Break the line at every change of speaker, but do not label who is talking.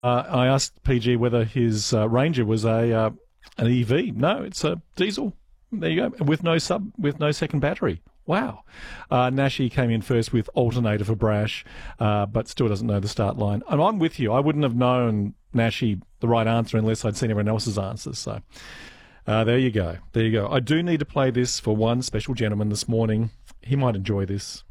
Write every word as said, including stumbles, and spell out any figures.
Uh, I asked P G whether his uh, Ranger was a uh, an E V. No, it's a diesel. There you go, with no sub, with no second battery. Wow. Uh, Nashi came in first with alternator for Brash, uh, but still doesn't know the start line. And I'm with you. I wouldn't have known Nashi the right answer unless I'd seen everyone else's answers. So uh, there you go. There you go. I do need to play this for one special gentleman this morning. He might enjoy this.